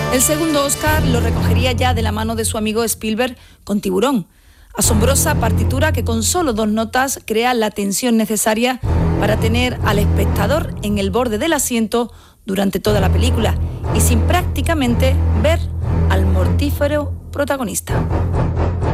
El segundo Oscar lo recogería ya de la mano de su amigo Spielberg con Tiburón. Asombrosa partitura que con solo 2 notas crea la tensión necesaria para tener al espectador en el borde del asiento durante toda la película y sin prácticamente ver al mortífero protagonista.